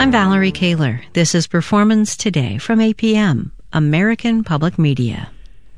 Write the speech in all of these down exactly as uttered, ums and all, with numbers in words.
I'm Valerie Kaler. This is Performance Today from A P M, American Public Media.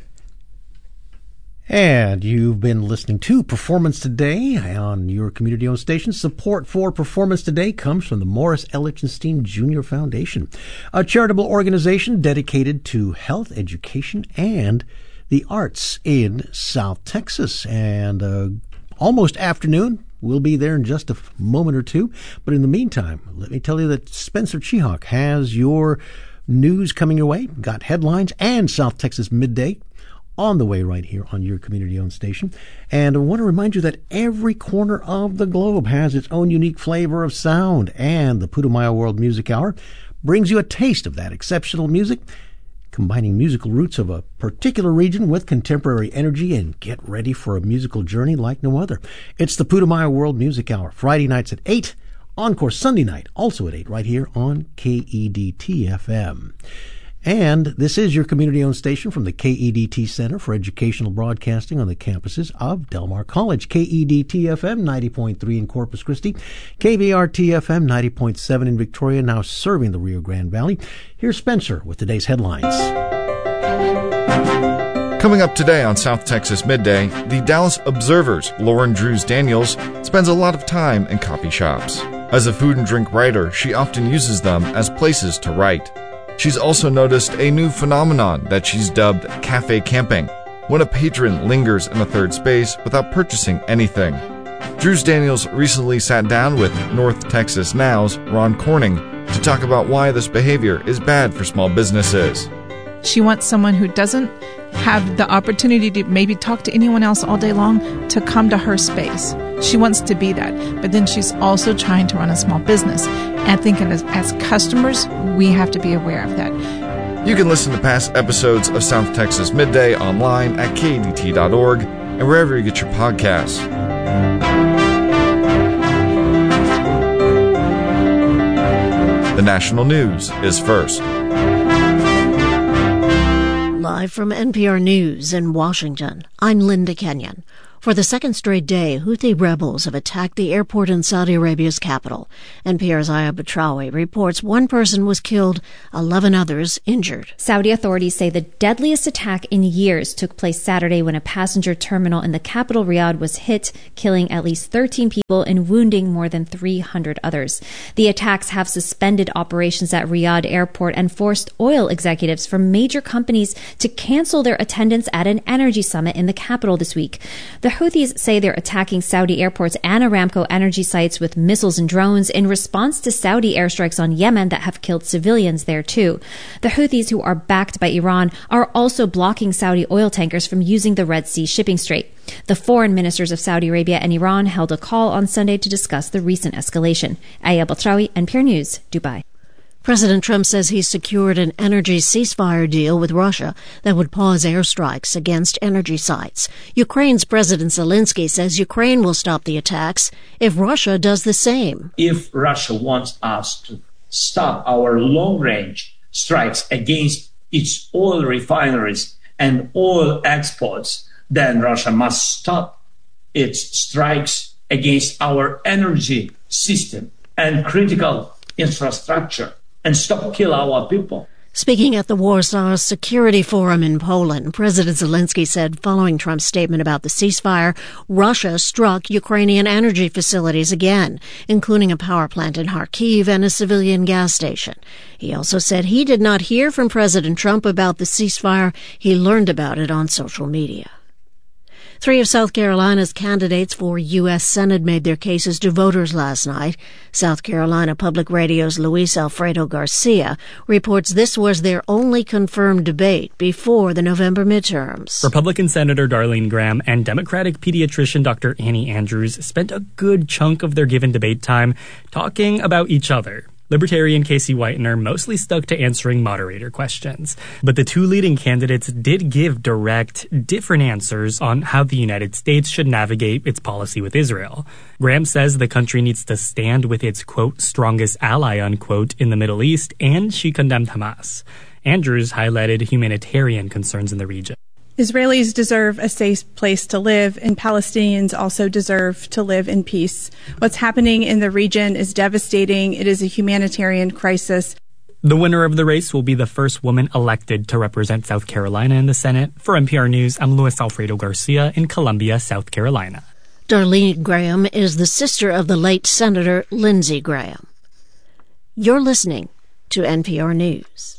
And you've been listening to Performance Today on your community-owned station. Support for Performance Today comes from the Morris L. Lichtenstein Junior Foundation, a charitable organization dedicated to health, education, and the arts in South Texas. And uh, almost afternoon. We'll be there in just a moment or two. But in the meantime, let me tell you that Spencer Chihawk has your news coming your way. Got headlines and South Texas Midday on the way right here on your community-owned station. And I want to remind you that every corner of the globe has its own unique flavor of sound. And the Putumayo World Music Hour brings you a taste of that exceptional music, combining musical roots of a particular region with contemporary energy, and get ready for a musical journey like no other. It's the Putumayo World Music Hour, Friday nights at eight, encore Sunday night, also at eight, right here on K E D T F M. And this is your community-owned station from the K E D T Center for Educational Broadcasting on the campuses of Del Mar College. K E D T F M ninety point three in Corpus Christi, K V R T F M ninety point seven in Victoria, now serving the Rio Grande Valley. Here's Spencer with today's headlines. Coming up today on South Texas Midday, the Dallas Observer's Lauren Drews Daniels spends a lot of time in coffee shops. As a food and drink writer, she often uses them as places to write. She's also noticed a new phenomenon that she's dubbed cafe camping, when a patron lingers in a third space without purchasing anything. Drews Daniels recently sat down with North Texas Now's Ron Corning to talk about why this behavior is bad for small businesses. She wants someone who doesn't have the opportunity to maybe talk to anyone else all day long to come to her space. She wants to be that. But then she's also trying to run a small business. And I think as, as customers, we have to be aware of that. You can listen to past episodes of South Texas Midday online at K E D T dot org and wherever you get your podcasts. The national news is first. Live from N P R News in Washington, I'm Linda Kenyon. For the second straight day, Houthi rebels have attacked the airport in Saudi Arabia's capital. N P R's Aya Batrawi reports one person was killed, eleven others injured. Saudi authorities say the deadliest attack in years took place Saturday when a passenger terminal in the capital Riyadh was hit, killing at least thirteen people and wounding more than three hundred others. The attacks have suspended operations at Riyadh airport and forced oil executives from major companies to cancel their attendance at an energy summit in the capital this week. The Houthis say they're attacking Saudi airports and Aramco energy sites with missiles and drones in response to Saudi airstrikes on Yemen that have killed civilians there too. The Houthis, who are backed by Iran, are also blocking Saudi oil tankers from using the Red Sea shipping strait. The foreign ministers of Saudi Arabia and Iran held a call on Sunday to discuss the recent escalation. Aya Batrawi, N P R News, Dubai. President Trump says he's secured an energy ceasefire deal with Russia that would pause airstrikes against energy sites. Ukraine's President Zelensky says Ukraine will stop the attacks if Russia does the same. If Russia wants us to stop our long-range strikes against its oil refineries and oil exports, then Russia must stop its strikes against our energy system and critical infrastructure, and stop kill our people. Speaking at the Warsaw Security Forum in Poland, President Zelensky said following Trump's statement about the ceasefire, Russia struck Ukrainian energy facilities again, including a power plant in Kharkiv and a civilian gas station. He also said he did not hear from President Trump about the ceasefire. He learned about it on social media. Three of South Carolina's candidates for U S Senate made their cases to voters last night. South Carolina Public Radio's Luis Alfredo Garcia reports this was their only confirmed debate before the November midterms. Republican Senator Darlene Graham and Democratic pediatrician Doctor Annie Andrews spent a good chunk of their given debate time talking about each other. Libertarian Casey Whitener mostly stuck to answering moderator questions. But the two leading candidates did give direct, different answers on how the United States should navigate its policy with Israel. Graham says the country needs to stand with its, quote, strongest ally, unquote, in the Middle East, and she condemned Hamas. Andrews highlighted humanitarian concerns in the region. Israelis deserve a safe place to live, and Palestinians also deserve to live in peace. What's happening in the region is devastating. It is a humanitarian crisis. The winner of the race will be the first woman elected to represent South Carolina in the Senate. For N P R News, I'm Luis Alfredo Garcia in Columbia, South Carolina. Darlene Graham is the sister of the late Senator Lindsey Graham. You're listening to N P R News.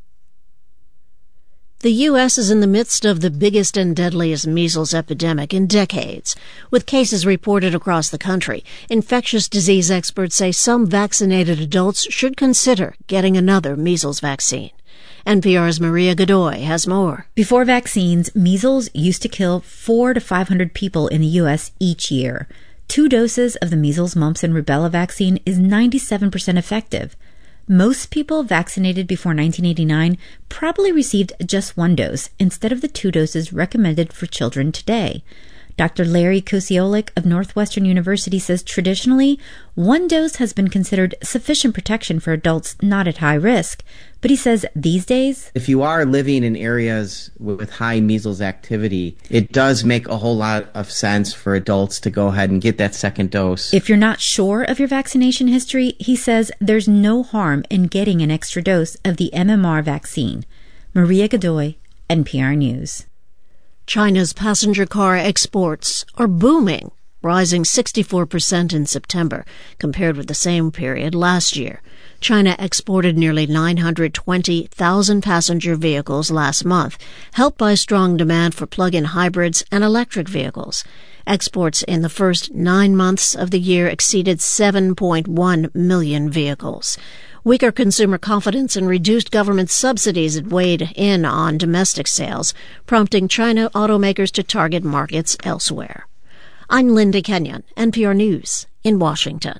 The U S is in the midst of the biggest and deadliest measles epidemic in decades. With cases reported across the country, infectious disease experts say some vaccinated adults should consider getting another measles vaccine. N P R's Maria Godoy has more. Before vaccines, measles used to kill four to five hundred people in the U S each year. Two doses of the measles, mumps, and rubella vaccine is ninety-seven percent effective. Most people vaccinated before nineteen eighty-nine probably received just one dose instead of the two doses recommended for children today. Doctor Larry Kosiolek of Northwestern University says traditionally, one dose has been considered sufficient protection for adults not at high risk. But he says these days, if you are living in areas with high measles activity, it does make a whole lot of sense for adults to go ahead and get that second dose. If you're not sure of your vaccination history, he says there's no harm in getting an extra dose of the M M R vaccine. Maria Godoy, N P R News. China's passenger car exports are booming, rising sixty-four percent in September compared with the same period last year. China exported nearly nine hundred twenty thousand passenger vehicles last month, helped by strong demand for plug-in hybrids and electric vehicles. Exports in the first nine months of the year exceeded seven point one million vehicles. Weaker consumer confidence and reduced government subsidies had weighed in on domestic sales, prompting China automakers to target markets elsewhere. I'm Linda Kenyon, N P R News in Washington.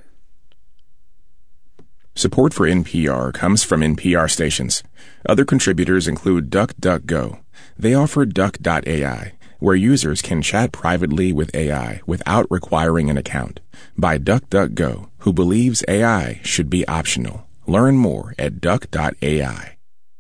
Support for N P R comes from N P R stations. Other contributors include DuckDuckGo. They offer Duck dot A I, where users can chat privately with A I without requiring an account, by DuckDuckGo, who believes A I should be optional. Learn more at Duck dot A I.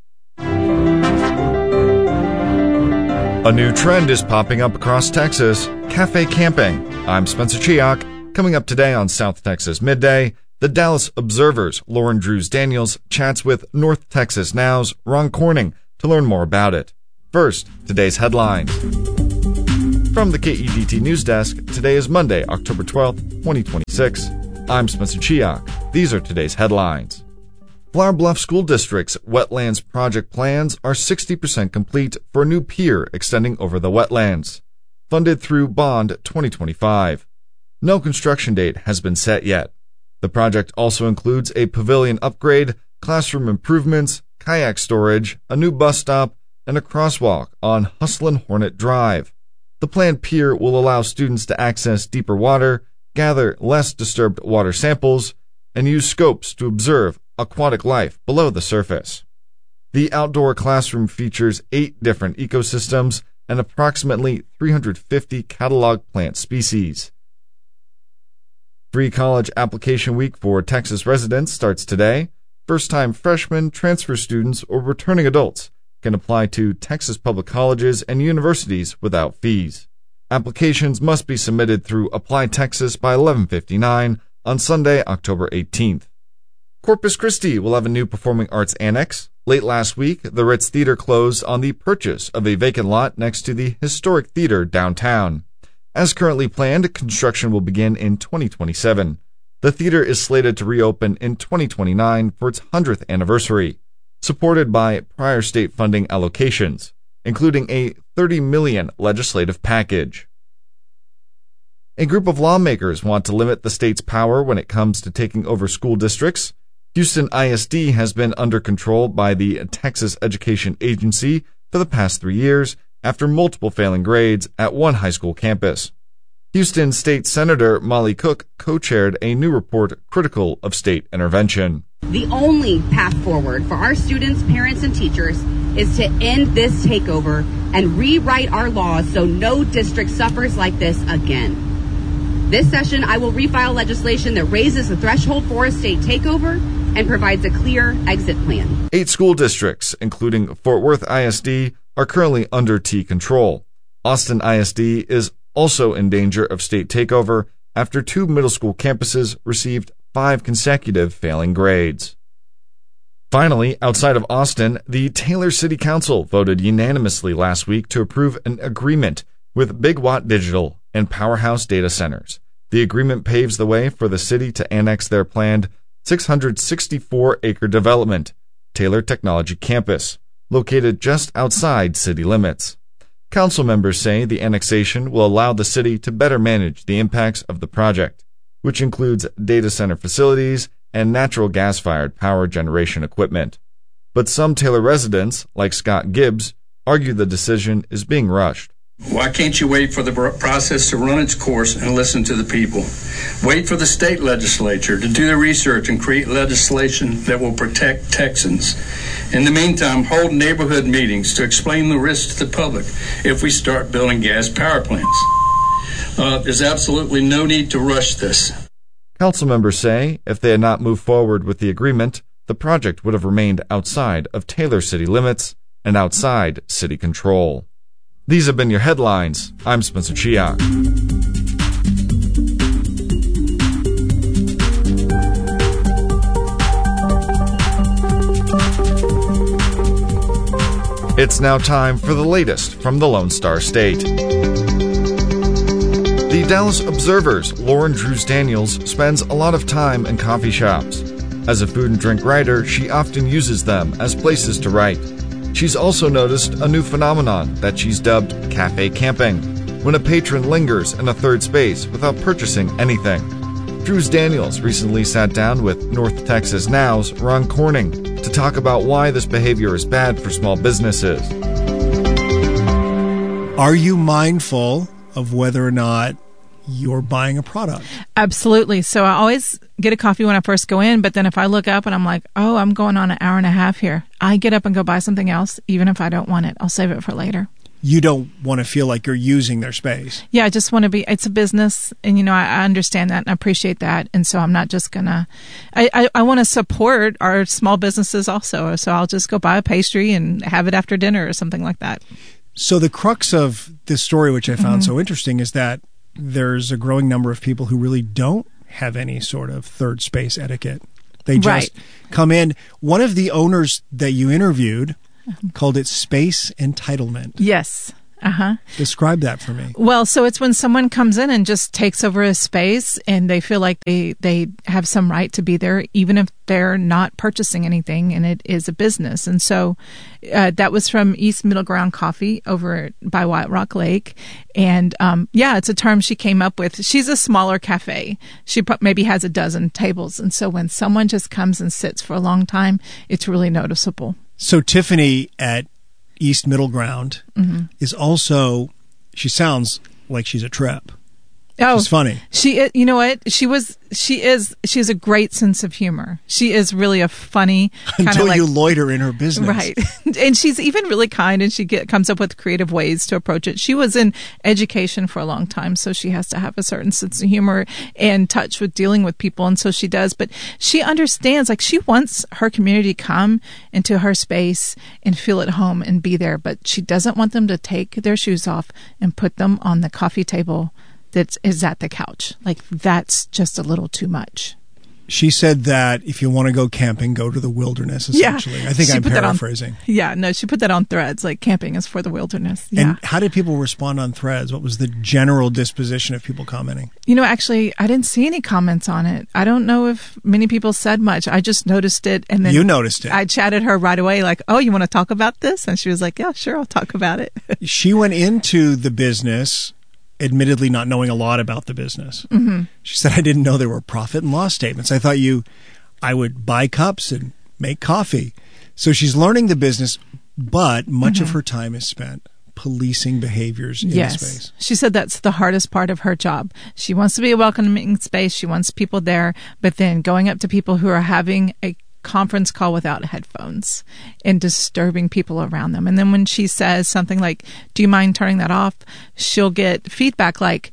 A new trend is popping up across Texas, cafe camping. I'm Spencer Chiak. Coming up today on South Texas Midday, the Dallas Observer's Lauren Drews Daniels chats with North Texas Now's Ron Corning to learn more about it. First, today's headline. From the K E D T News Desk, today is Monday, October twelfth, twenty twenty-six. I'm Spencer Chiak. These are today's headlines. Flower Bluff School District's wetlands project plans are sixty percent complete for a new pier extending over the wetlands, funded through Bond twenty twenty-five. No construction date has been set yet. The project also includes a pavilion upgrade, classroom improvements, kayak storage, a new bus stop, and a crosswalk on Hustlin' Hornet Drive. The planned pier will allow students to access deeper water, gather less disturbed water samples, and use scopes to observe aquatic life below the surface. The outdoor classroom features eight different ecosystems and approximately three hundred fifty catalog plant species. Free college application week for Texas residents starts today. First-time freshmen, transfer students, or returning adults can apply to Texas public colleges and universities without fees. Applications must be submitted through Apply Texas by eleven fifty-nine on Sunday, October eighteenth. Corpus Christi will have a new performing arts annex. Late last week, the Ritz Theater closed on the purchase of a vacant lot next to the historic theater downtown. As currently planned, construction will begin in twenty twenty-seven. The theater is slated to reopen in twenty twenty-nine for its hundredth anniversary, supported by prior state funding allocations, including a thirty million dollars legislative package. A group of lawmakers want to limit the state's power when it comes to taking over school districts. Houston I S D has been under control by the Texas Education Agency for the past three years after multiple failing grades at one high school campus. Houston State Senator Molly Cook co-chaired a new report critical of state intervention. The only path forward for our students, parents, and teachers is to end this takeover and rewrite our laws so no district suffers like this again. This session, I will refile legislation that raises the threshold for a state takeover and provides a clear exit plan. Eight school districts, including Fort Worth I S D, are currently under T control. Austin I S D is also in danger of state takeover after two middle school campuses received five consecutive failing grades. Finally, outside of Austin, the Taylor City Council voted unanimously last week to approve an agreement with Big Watt Digital and Powerhouse Data Centers. The agreement paves the way for the city to annex their planned six hundred sixty-four acre development, Taylor Technology Campus, located just outside city limits. Council members say the annexation will allow the city to better manage the impacts of the project, which includes data center facilities and natural gas-fired power generation equipment. But some Taylor residents, like Scott Gibbs, argue the decision is being rushed. Why can't you wait for the process to run its course and listen to the people? Wait for the state legislature to do the research and create legislation that will protect Texans. In the meantime, hold neighborhood meetings to explain the risks to the public if we start building gas power plants. Uh, there's absolutely no need to rush this. Council members say if they had not moved forward with the agreement, the project would have remained outside of Taylor city limits and outside city control. These have been your headlines. I'm Spencer Chiak. It's now time for the latest from the Lone Star State. The Dallas Observer's Lauren Drews Daniels spends a lot of time in coffee shops. As a food and drink writer, she often uses them as places to write. She's also noticed a new phenomenon that she's dubbed cafe camping, when a patron lingers in a third space without purchasing anything. Drews Daniels recently sat down with North Texas Now's Ron Corning to talk about why this behavior is bad for small businesses. Are you mindful of whether or not you're buying a product? Absolutely. So I always get a coffee when I first go in, but then if I look up and I'm like, oh, I'm going on an hour and a half here, I get up and go buy something else, even if I don't want it. I'll save it for later. You don't want to feel like you're using their space. Yeah, I just want to be, it's a business, and, you know, I, I understand that and I appreciate that. And so I'm not just going to, I, I, I want to support our small businesses also. So I'll just go buy a pastry and have it after dinner or something like that. So the crux of this story, which I found Mm-hmm. so interesting, is that there's a growing number of people who really don't have any sort of third space etiquette. They just Right. come in. One of the owners that you interviewed called it space entitlement. Yes. Uh-huh. Describe that for me. Well, so it's when someone comes in and just takes over a space and they feel like they, they have some right to be there, even if they're not purchasing anything and it is a business. And so uh, that was from East Middle Ground Coffee over by White Rock Lake. And um, yeah, it's a term she came up with. She's a smaller cafe. She pro- maybe has a dozen tables. And so when someone just comes and sits for a long time, it's really noticeable. So Tiffany at East Middle Ground Mm-hmm. is also, she sounds like she's a trip. Oh, She's funny. She, i- you know what? She was, she is, she has a great sense of humor. She is really a funny kind Until of like, you loiter in her business. right. And she's even really kind, and she get, comes up with creative ways to approach it. She was in education for a long time, so she has to have a certain sense of humor and touch with dealing with people, and so she does. But she understands, like, she wants her community to come into her space and feel at home and be there, but she doesn't want them to take their shoes off and put them on the coffee table that is at the couch. Like, that's just a little too much. She said that if you want to go camping, go to the wilderness, essentially. Yeah. I think She I'm put that on- paraphrasing. Yeah, no, she put that on Threads, like camping is for the wilderness. Yeah. And how did people respond on Threads? What was the general disposition of people commenting? You know, actually, I didn't see any comments on it. I don't know if many people said much. I just noticed it. And then You noticed it. I chatted her right away, like, oh, you want to talk about this? And she was like, yeah, sure, I'll talk about it. She went into the business admittedly not knowing a lot about the business. Mm-hmm. She said, I didn't know there were profit and loss statements. I thought you, I would buy cups and make coffee. So she's learning the business, but much Mm-hmm. of her time is spent policing behaviors in Yes. the space. She said that's the hardest part of her job. She wants to be a welcoming space. She wants people there, but then going up to people who are having a conference call without headphones and disturbing people around them. And then when she says something like, do you mind turning that off? She'll get feedback like,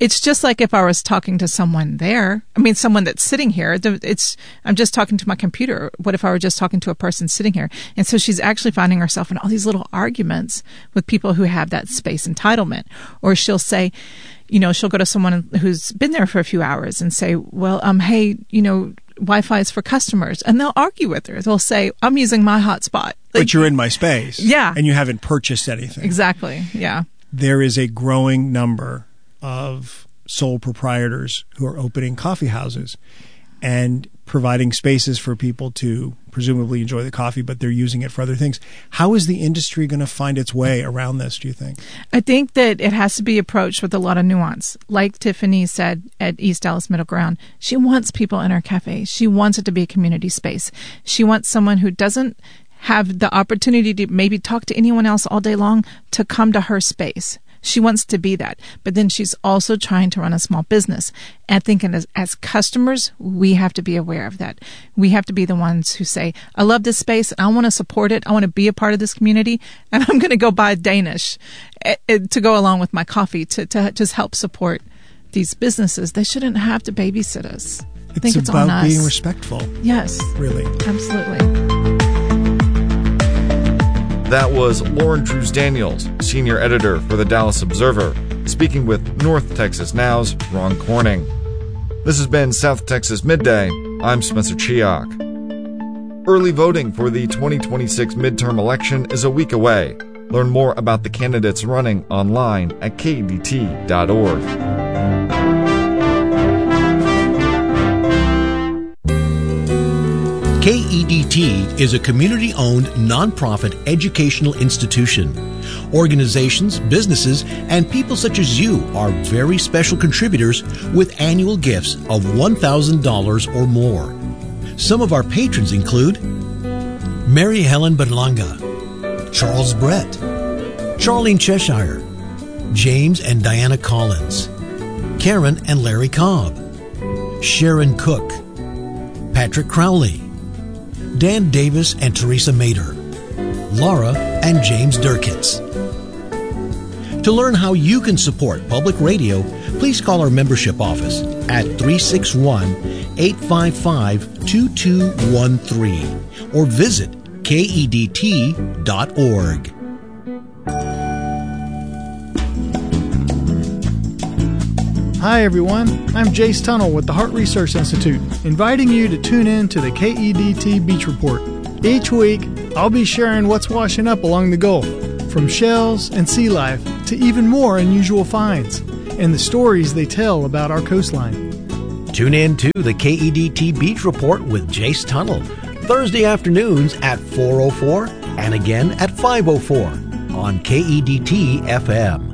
It's just like if I was talking to someone there. I mean, someone that's sitting here. It's I'm just talking to my computer. What if I were just talking to a person sitting here? And so she's actually finding herself in all these little arguments with people who have that space entitlement. Or she'll say, you know, she'll go to someone who's been there for a few hours and say, well, um, hey, you know, Wi-Fi is for customers. And they'll argue with her. They'll say, I'm using my hotspot. Like, but you're in my space. Yeah. And you haven't purchased anything. Exactly. Yeah. There is a growing number of sole proprietors who are opening coffee houses and providing spaces for people to presumably enjoy the coffee, but they're using it for other things. How is the industry going to find its way around this, do you think? I think that it has to be approached with a lot of nuance. Like Tiffany said at East Dallas Middle Ground, she wants people in her cafe. She wants it to be a community space. She wants someone who doesn't have the opportunity to maybe talk to anyone else all day long to come to her space. She wants to be that. But then she's also trying to run a small business. And I think as, as customers, we have to be aware of that. We have to be the ones who say, I love this space and I want to support it. I want to be a part of this community. And I'm going to go buy Danish uh, to go along with my coffee to, to just help support these businesses. They shouldn't have to babysit us. I it's think it's about on us. being respectful. Yes. Really. Absolutely. That was Lauren Drews Daniels, senior editor for the Dallas Observer, speaking with North Texas Now's Ron Corning. This has been South Texas Midday. I'm Spencer Chiak. Early voting for the twenty twenty-six midterm election is a week away. Learn more about the candidates running online at K E D T dot org. K E D T is a community-owned, nonprofit educational institution. Organizations, businesses, and people such as you are very special contributors with annual gifts of one thousand dollars or more. Some of our patrons include Mary Helen Berlanga, Charles Brett, Charlene Cheshire, James and Diana Collins, Karen and Larry Cobb, Sharon Cook, Patrick Crowley, Dan Davis and Teresa Mader, Laura and James Durkitz. To learn how you can support public radio, please call our membership office at three six one, eight five five, two two one three or visit K E D T dot org. Hi everyone, I'm Jace Tunnell with the Heart Research Institute, inviting you to tune in to the K E D T Beach Report. Each week, I'll be sharing what's washing up along the Gulf, from shells and sea life to even more unusual finds, and the stories they tell about our coastline. Tune in to the K E D T Beach Report with Jace Tunnell, Thursday afternoons at four oh four and again at five oh four on K E D T F M.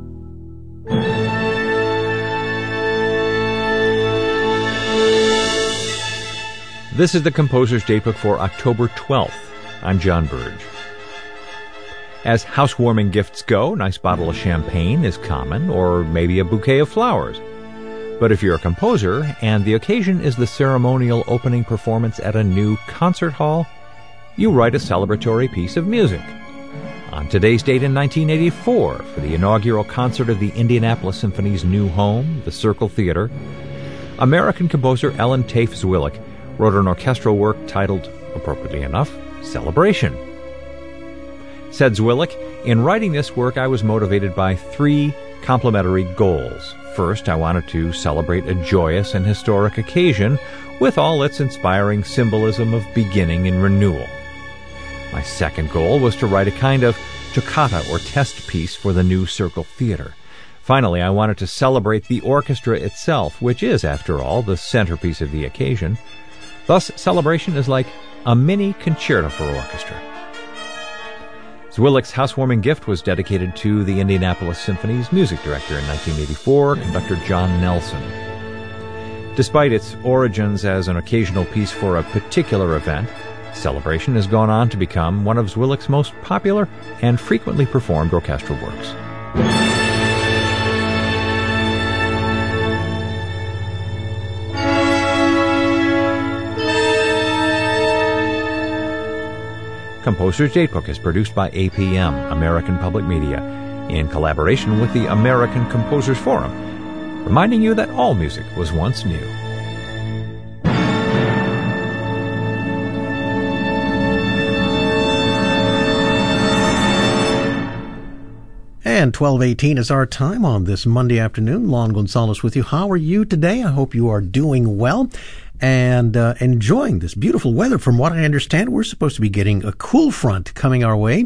This is the Composer's Datebook for October twelfth. I'm John Burge. As housewarming gifts go, a nice bottle of champagne is common, or maybe a bouquet of flowers. But if you're a composer, and the occasion is the ceremonial opening performance at a new concert hall, you write a celebratory piece of music. On today's date in nineteen eighty-four, for the inaugural concert of the Indianapolis Symphony's new home, the Circle Theater, American composer Ellen Tafe Zwillich wrote an orchestral work titled, appropriately enough, Celebration. Said Zwillich, in writing this work I was motivated by three complementary goals. First, I wanted to celebrate a joyous and historic occasion with all its inspiring symbolism of beginning and renewal. My second goal was to write a kind of toccata or test piece for the new Circle Theater. Finally, I wanted to celebrate the orchestra itself, which is, after all, the centerpiece of the occasion. Thus, Celebration is like a mini concerto for orchestra. Zwillich's housewarming gift was dedicated to the Indianapolis Symphony's music director in nineteen eighty-four, conductor John Nelson. Despite its origins as an occasional piece for a particular event, Celebration has gone on to become one of Zwillich's most popular and frequently performed orchestral works. Composer's Datebook is produced by A P M, American Public Media, in collaboration with the American Composers Forum. reminding you that all music was once new. And twelve eighteen is our time on this Monday afternoon. Lon Gonzalez with you. How are you today? I hope you are doing well and uh, enjoying this beautiful weather. From what I understand, we're supposed to be getting a cool front coming our way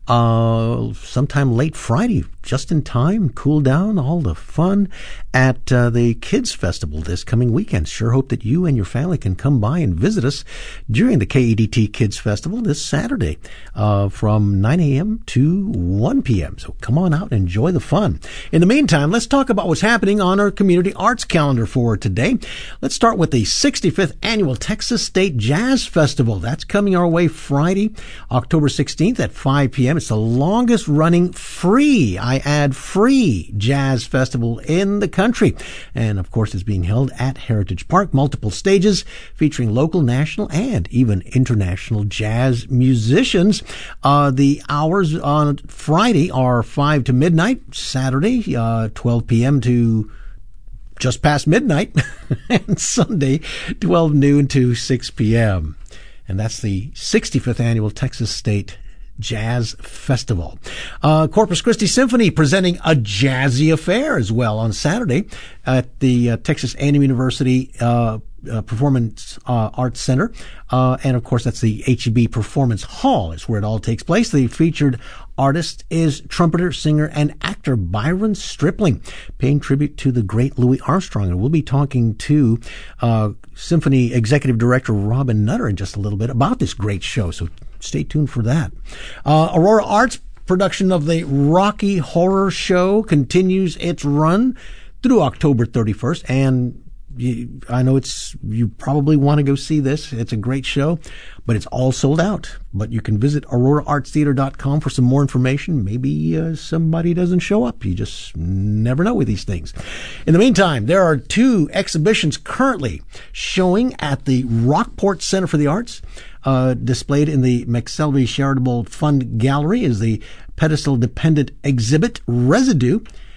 uh, sometime late Friday, just in time, cool down, all the fun at uh, the Kids Festival this coming weekend. Sure hope that you and your family can come by and visit us during the K E D T Kids Festival this Saturday uh, from nine a.m. to one p.m. So come on out and enjoy the fun. In the meantime, let's talk about what's happening on our community arts calendar for today. Let's start with the sixty-fifth Annual Texas State Jazz Festival. That's coming our way Friday, October sixteenth at five p.m. It's the longest running free, I add free, jazz festival in the country. And of course, it's being held at Heritage Park, multiple stages featuring local, national, and even international jazz musicians. Uh, the hours on Friday are five to midnight, Saturday, uh, twelve p.m. to just past midnight, and Sunday, twelve noon to six p.m. And that's the sixty-fifth Annual Texas State Jazz Festival. Uh, Corpus Christi Symphony presenting a jazzy affair as well on Saturday at the uh, Texas A and M University uh, uh, Performance uh, Arts Center. Uh, and of course, that's the H E B Performance Hall is where it all takes place. The featured artist is trumpeter, singer, and actor Byron Stripling, paying tribute to the great Louis Armstrong. And we'll be talking to uh, Symphony Executive Director Robin Nutter in just a little bit about this great show. So stay tuned for that. Uh, Aurora Arts production of the Rocky Horror Show continues its run through October thirty-first. And you, I know it's you probably want to go see this. It's a great show, but it's all sold out. But you can visit aurora arts theater dot com for some more information. Maybe uh, somebody doesn't show up. You just never know with these things. In the meantime, there are two exhibitions currently showing at the Rockport Center for the Arts. Uh, displayed in the McSelvey Charitable Fund Gallery is the pedestal-dependent exhibit Residue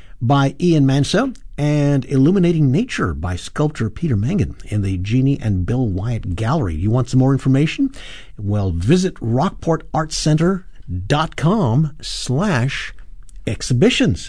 by Ian Manso and Illuminating Nature by sculptor Peter Mangan in the Jeannie and Bill Wyatt Gallery. You want some more information? Well, visit rockport arts center dot com slash exhibitions.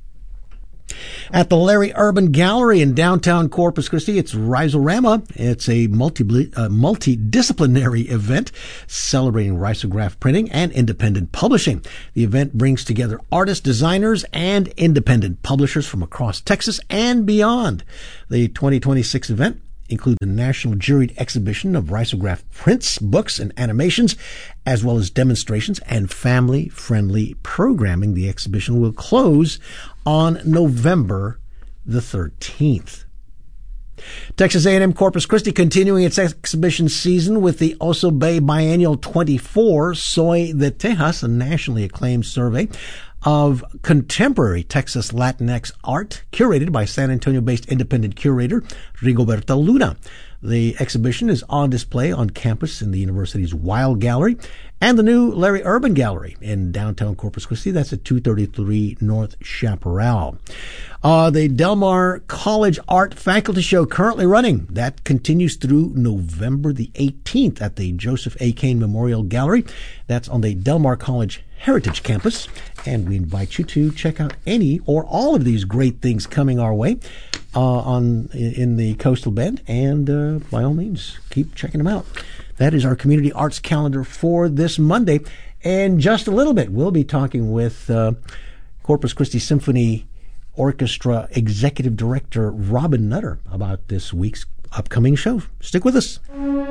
At the Larry Urban Gallery in downtown Corpus Christi, it's Rhizorama. It's a multi, uh, multidisciplinary event celebrating risograph printing and independent publishing. The event brings together artists, designers, and independent publishers from across Texas and beyond. The twenty twenty-six event includes a national juried exhibition of risograph prints, books, and animations, as well as demonstrations and family-friendly programming. The exhibition will close on November the thirteenth. Texas A and M Corpus Christi continuing its exhibition season with the Oso Bay Biennial twenty-four, Soy de Tejas, a nationally acclaimed survey of contemporary Texas Latinx art, curated by San Antonio-based independent curator Rigoberta Luna. The exhibition is on display on campus in the university's Wild Gallery and the new Larry Urban Gallery in downtown Corpus Christi. That's at two thirty-three North Chaparral. Uh, the Del Mar College Art Faculty Show currently running. That continues through November the eighteenth at the Joseph A. Kane Memorial Gallery. That's on the Del Mar College Heritage Campus. And we invite you to check out any or all of these great things coming our way uh, on in the Coastal Bend. And uh, by all means, keep checking them out. That is our community arts calendar for this Monday. And just a little bit, we'll be talking with uh, Corpus Christi Symphony Orchestra Executive Director Robin Nutter about this week's upcoming show. Stick with us.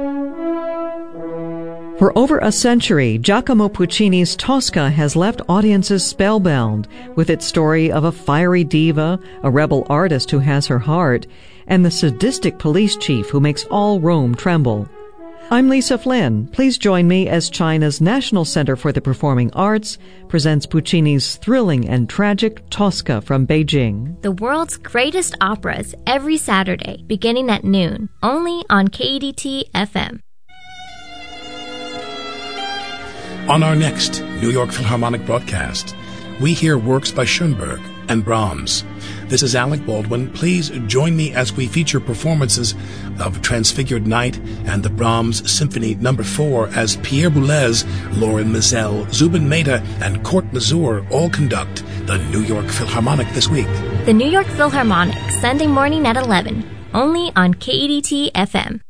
For over a century, Giacomo Puccini's Tosca has left audiences spellbound with its story of a fiery diva, a rebel artist who has her heart, and the sadistic police chief who makes all Rome tremble. I'm Lisa Flynn. Please join me as China's National Center for the Performing Arts presents Puccini's thrilling and tragic Tosca from Beijing. The world's greatest operas every Saturday, beginning at noon, only on K E D T F M. On our next New York Philharmonic broadcast, we hear works by Schoenberg, and Brahms. This is Alec Baldwin. Please join me as we feature performances of Transfigured Night and the Brahms Symphony Number four as Pierre Boulez, Lauren Mizell, Zubin Mehta, and Court Mazur all conduct the New York Philharmonic this week. The New York Philharmonic, Sunday morning at eleven, only on K E D T F M.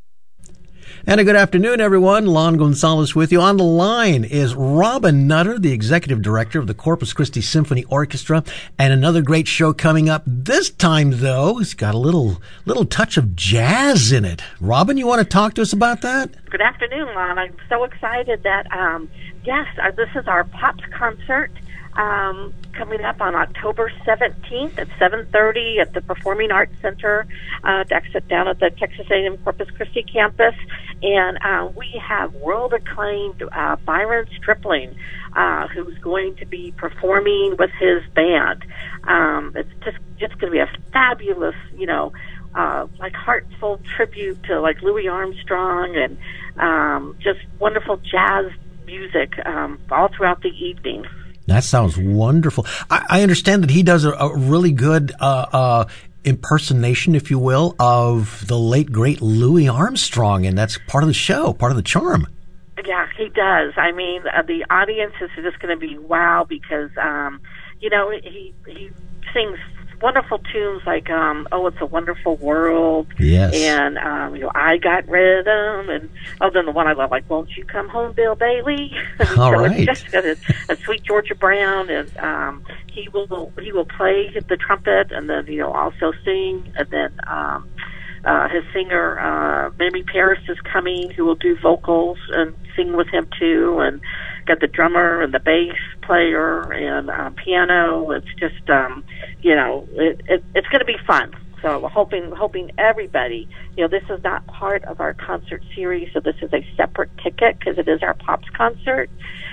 And a good afternoon, everyone. Lon Gonzalez with you. On the line is Robin Nutter, the executive director of the Corpus Christi Symphony Orchestra, and another great show coming up. This time, though, it's got a little little touch of jazz in it. Robin, you want to talk to us about that? Good afternoon, Lon. I'm so excited that, um, yes, uh, this is our Pops concert. Um, coming up on October seventeenth at seven thirty at the Performing Arts Center, uh, exit down at the Texas A and M Corpus Christi campus. And uh, we have world-acclaimed uh, Byron Stripling, uh, who's going to be performing with his band. Um, it's just just going to be a fabulous, you know, uh, like heartfelt tribute to like Louis Armstrong, and um, just wonderful jazz music um, all throughout the evening. That sounds wonderful. I, I understand that he does a, a really good uh, uh, impersonation, if you will, of the late, great Louis Armstrong, and that's part of the show, part of the charm. Yeah, he does. I mean, uh, the audience is just going to be wow because, um, you know, he he sings wonderful tunes like um, "Oh, It's a Wonderful World," yes, and um, you know, "I Got Rhythm," and oh, then the one I love, like "Won't You Come Home, Bill Bailey?" All so right, it's just got a, a sweet Georgia Brown, and um, he will he will play the trumpet, and then you know also sing, and then um, uh, his singer uh, Mamie Paris is coming, who will do vocals and sing with him too, and got the drummer and the bass player and uh, piano. It's just, um, you know, it, it, it's going to be fun. So we're hoping, hoping everybody, you know, this is not part of our concert series, so this is a separate ticket because it is our Pops concert.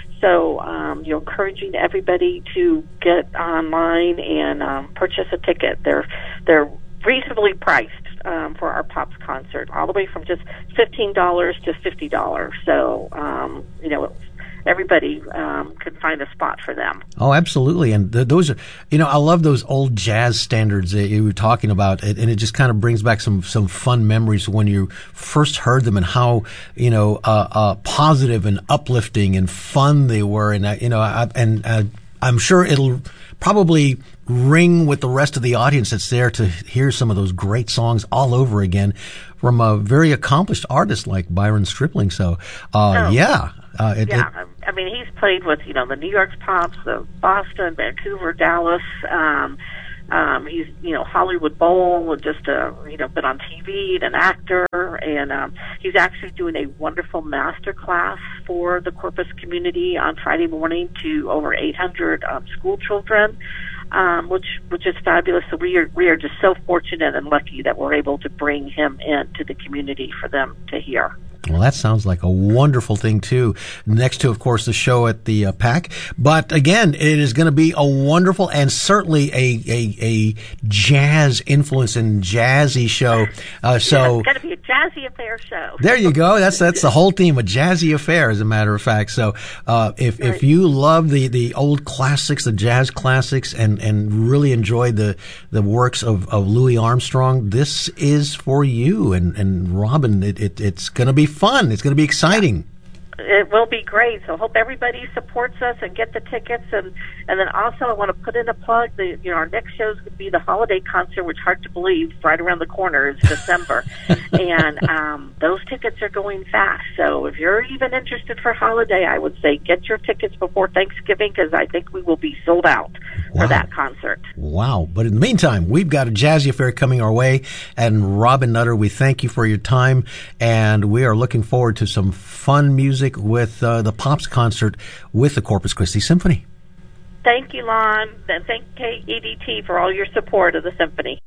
So um, you're encouraging everybody to get online and um, purchase a ticket. They're they're reasonably priced um, for our Pops concert, all the way from just fifteen dollars to fifty dollars. So um, you know. Everybody um, could find a spot for them. Oh, absolutely. And th- those are, you know, I love those old jazz standards that you were talking about. And it just kind of brings back some, some fun memories when you first heard them and how, you know, uh, uh, positive and uplifting and fun they were. And, uh, you know, I, and uh, I'm sure it'll probably ring with the rest of the audience that's there to hear some of those great songs all over again from a very accomplished artist like Byron Stripling. So, uh, oh. yeah. Uh, it, yeah, it, I mean, he's played with, you know, the New York's Pops, the Boston, Vancouver, Dallas. Um, um, he's, you know, Hollywood Bowl, just, uh, you know, been on T V, and an actor. And um, he's actually doing a wonderful master class for the Corpus community on Friday morning to over eight hundred um, school children. Um, which which is fabulous. So we are we are just so fortunate and lucky that we're able to bring him into the community for them to hear. Well, that sounds like a wonderful thing, too. Next to, of course, the show at the uh, P A C. But, again, it is going to be a wonderful and certainly a a, a jazz influence and jazzy show. Uh, so yeah, it's going to be a jazzy affair show. There you go. That's that's the whole theme, a jazzy affair, as a matter of fact. So uh, if right. if you love the, the old classics, the jazz classics, and, and really enjoyed the, the works of, of Louis Armstrong, this is for you. And, and Robin, it, it, it's going to be fun. It's going to be exciting. It will be great. So hope everybody supports us and get the tickets. And, and then also I want to put in a plug. The, you know, our next show is going to be the holiday concert, which hard to believe, right around the corner. It's December. and um, those tickets are going fast. So if you're even interested for holiday, I would say get your tickets before Thanksgiving because I think we will be sold out wow. for that concert. Wow. But in the meantime, we've got a jazzy affair coming our way. And Robin Nutter, we thank you for your time. And we are looking forward to some fun music with uh, the Pops concert with the Corpus Christi Symphony. Thank you, Lon, and thank K E D T for all your support of the symphony.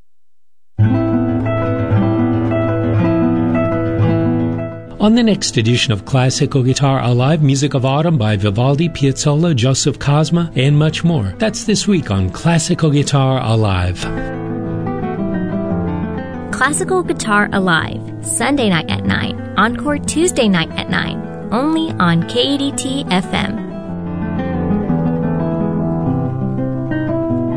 On the next edition of Classical Guitar Alive, music of autumn by Vivaldi, Piazzolla, Joseph Cosma, and much more. That's this week on Classical Guitar Alive. Classical Guitar Alive, Sunday night at nine, encore Tuesday night at nine, only on K E D T F M.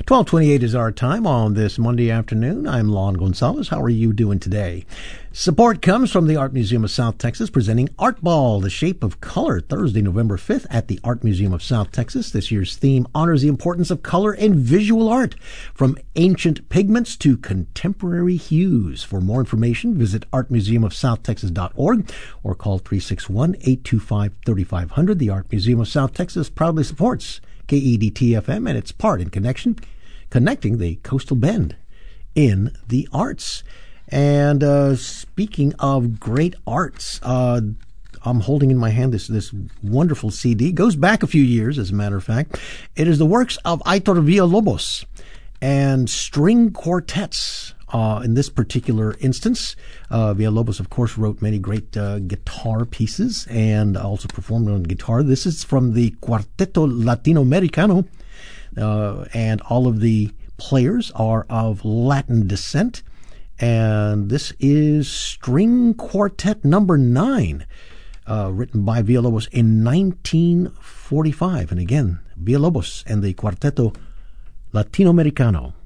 twelve twenty-eight is our time on this Monday afternoon. I'm Lon Gonzalez. How are you doing today? Support comes from the Art Museum of South Texas, presenting Art Ball, The Shape of Color, Thursday, November fifth at the Art Museum of South Texas. This year's theme honors the importance of color in visual art, from ancient pigments to contemporary hues. For more information, visit art museum of south texas dot org or call three six one, eight two five, three five zero zero. The Art Museum of South Texas proudly supports K E D T F M and its part in connection, connecting the Coastal Bend in the arts. And uh, speaking of great arts, uh, I'm holding in my hand this this wonderful C D. It goes back a few years, as a matter of fact. It is the works of Aitor Villalobos and string quartets. Uh, in this particular instance, uh, Villalobos, of course, wrote many great uh, guitar pieces and also performed on guitar. This is from the Cuarteto Latinoamericano, uh, and all of the players are of Latin descent. And this is String Quartet number nine, uh, written by Villalobos in nineteen forty-five. And again, Villalobos and the Cuarteto Latinoamericano.